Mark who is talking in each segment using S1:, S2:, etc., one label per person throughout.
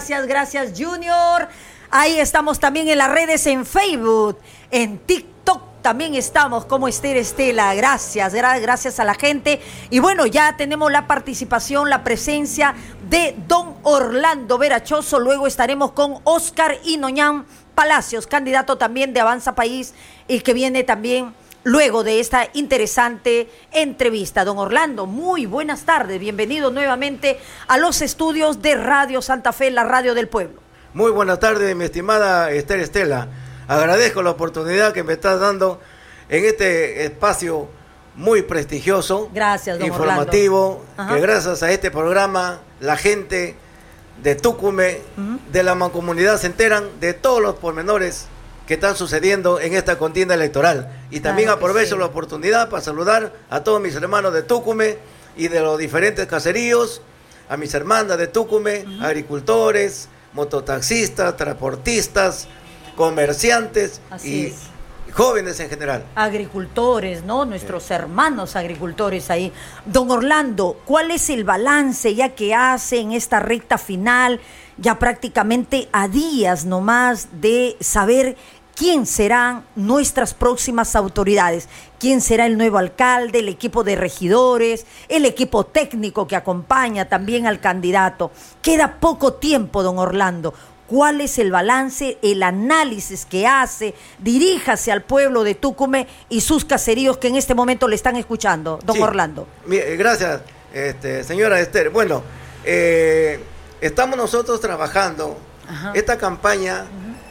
S1: gracias Junior. Ahí estamos también en las redes, en Facebook, en TikTok. También estamos como Estela. Gracias a la gente. Y bueno, ya tenemos la participación, la presencia de don Orlando Verachoso. Luego estaremos con Oscar Inoñán Palacios, candidato también de Avanza País, y que viene también luego de esta interesante entrevista. Don Orlando, muy buenas tardes. Bienvenido nuevamente a los estudios de Radio Santa Fe, la radio del pueblo.
S2: Muy buenas tardes, mi estimada Estela. Agradezco la oportunidad que me estás dando en este espacio muy prestigioso,
S1: gracias, don
S2: informativo, que gracias a este programa la gente de Tucumé, de la mancomunidad se enteran de todos los pormenores que están sucediendo en esta contienda electoral. Y también aprovecho la oportunidad para saludar a todos mis hermanos de Tucumé y de los diferentes caseríos, a mis hermanas de Tucumé, agricultores, mototaxistas, transportistas, comerciantes y jóvenes en general.
S1: Agricultores, ¿no? Nuestros hermanos agricultores ahí. Don Orlando, ¿cuál es el balance ya que hace en esta recta final, ya prácticamente a días nomás de saber quién serán nuestras próximas autoridades? ¿Quién será el nuevo alcalde, el equipo de regidores, el equipo técnico que acompaña también al candidato? Queda poco tiempo, don Orlando. ¿Cuál es el balance, el análisis que hace? Diríjase al pueblo de Tucumé y sus caseríos que en este momento le están escuchando, don Orlando.
S2: Gracias, señora Esther. Bueno, estamos nosotros trabajando esta campaña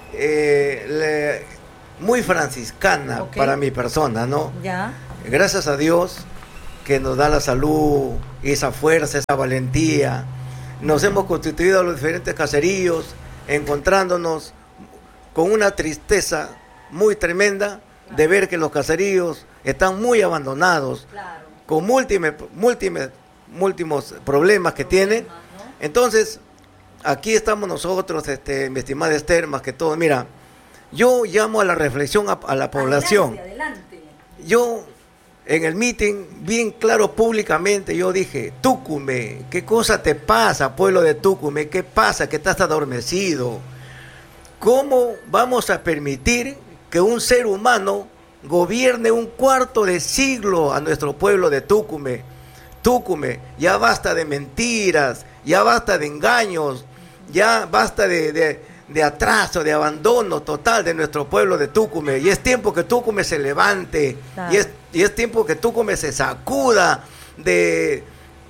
S2: muy franciscana para mi persona, ¿no?
S1: Ya.
S2: Gracias a Dios que nos da la salud, esa fuerza, esa valentía. Nos hemos constituido a los diferentes caseríos, encontrándonos con una tristeza muy tremenda de ver que los caseríos están muy abandonados, con múltiples problemas que tienen. Entonces, aquí estamos nosotros, mi estimada Esther, más que todo. Mira, yo llamo a la reflexión a la población.
S1: Adelante.
S2: Yo, en el meeting, bien claro públicamente, yo dije: Tucumé, ¿qué cosa te pasa, pueblo de Tucumé? ¿Qué pasa? Que estás adormecido. ¿Cómo vamos a permitir que un ser humano gobierne un cuarto de siglo a nuestro pueblo de Tucumé? Tucumé, ya basta de mentiras, ya basta de engaños, ya basta de atraso, de abandono total de nuestro pueblo de Tucumé. Y es tiempo que Tucumé se levante, y es tiempo que Tucumé se sacuda de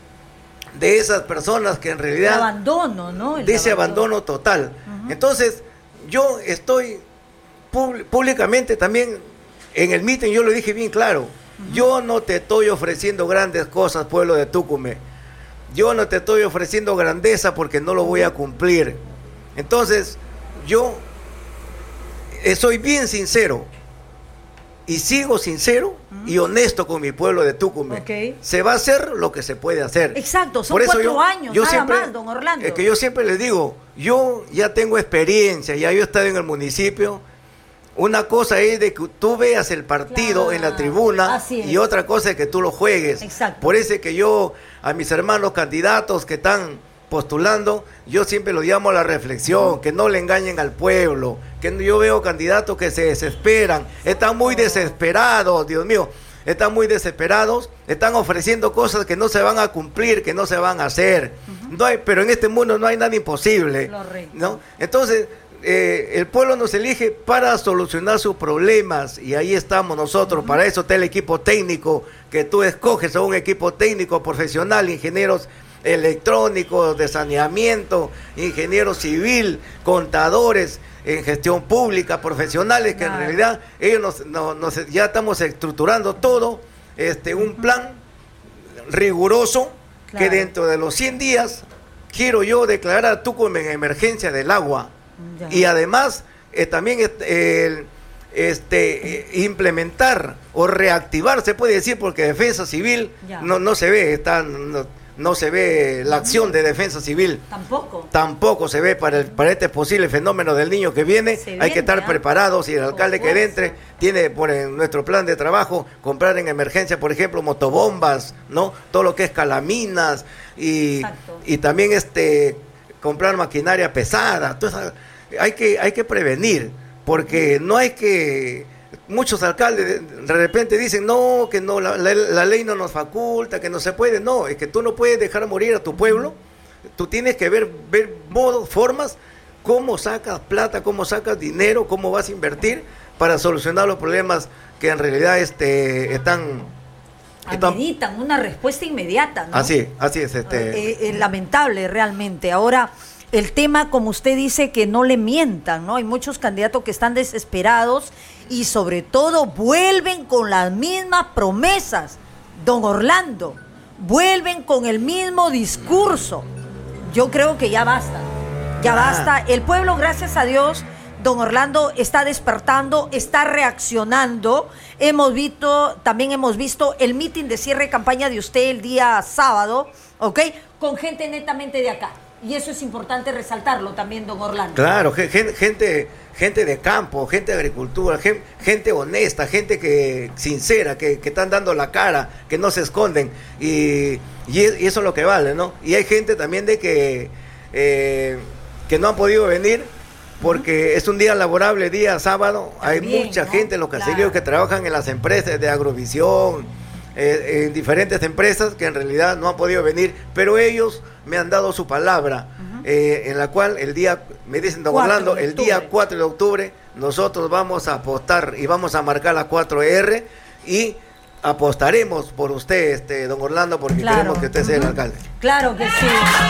S2: esas personas que en realidad...
S1: El abandono, ¿no?
S2: De ese abandono total. Entonces, yo estoy públicamente también en el meeting, yo lo dije bien claro. Yo no te estoy ofreciendo grandes cosas, pueblo de Tucumé. Yo no te estoy ofreciendo grandeza porque no lo voy a cumplir. Entonces, yo soy bien sincero y sigo sincero y honesto con mi pueblo de Tucumé. Se va a hacer lo que se puede hacer.
S1: Exacto, son 4 años, nada más, don Orlando.
S2: Es que yo siempre les digo, yo ya tengo experiencia, ya yo he estado en el municipio. Una cosa es de que tú veas el partido en la tribuna y otra cosa es que tú lo juegues.
S1: Exacto.
S2: Por eso es que yo a mis hermanos candidatos que están postulando, yo siempre los llamo a la reflexión, que no le engañen al pueblo, que yo veo candidatos que se desesperan, están muy desesperados, Dios mío, están muy desesperados, están ofreciendo cosas que no se van a cumplir, que no se van a hacer. Pero en este mundo no hay nada imposible, ¿no? Entonces, el pueblo nos elige para solucionar sus problemas y ahí estamos nosotros. Para eso está el equipo técnico que tú escoges, a un equipo técnico profesional, ingenieros electrónicos, de saneamiento, ingeniero civil, contadores en gestión pública, profesionales que en realidad ellos ya estamos estructurando todo, un plan riguroso que dentro de los 100 días quiero yo declarar a Tucumé en emergencia del agua. Y además también implementar o reactivar, se puede decir, porque defensa civil no se ve, no se ve la acción de defensa civil. Tampoco se ve para este posible fenómeno del niño que viene. Hay que estar preparados, y el alcalde que entre tiene por en nuestro plan de trabajo comprar en emergencia, por ejemplo, motobombas, ¿no? Todo lo que es calaminas y también comprar maquinaria pesada. Entonces, hay que prevenir, porque no hay que... Muchos alcaldes de repente dicen, no, que no, la ley no nos faculta, que no se puede. No, es que tú no puedes dejar morir a tu pueblo. Tú tienes que ver modos, formas, cómo sacas plata, cómo sacas dinero, cómo vas a invertir para solucionar los problemas que en realidad
S1: ameritan una respuesta inmediata, ¿no?
S2: Así es.
S1: Lamentable realmente. Ahora, el tema, como usted dice, que no le mientan, ¿no? Hay muchos candidatos que están desesperados y sobre todo vuelven con las mismas promesas, don Orlando, vuelven con el mismo discurso. Yo creo que ya basta, basta. El pueblo, gracias a Dios, don Orlando, está despertando, está reaccionando. También hemos visto el mitin de cierre de campaña de usted el día sábado, ¿ok? Con gente netamente de acá. Y eso es importante resaltarlo también, don Orlando.
S2: Claro, gente de campo, gente de agricultura, gente honesta, gente sincera, que están dando la cara, que no se esconden. Y eso es lo que vale, ¿no? Y hay gente también que no han podido venir porque es un día laborable, día sábado. También, hay mucha gente en los caseríos que trabajan en las empresas de Agrovisión, en diferentes empresas que en realidad no han podido venir, pero ellos me han dado su palabra, en la cual me dicen, don Orlando, el día 4 de octubre nosotros vamos a apostar y vamos a marcar la 4R y apostaremos por usted, don Orlando, porque queremos que usted sea el alcalde.
S1: Claro que sí.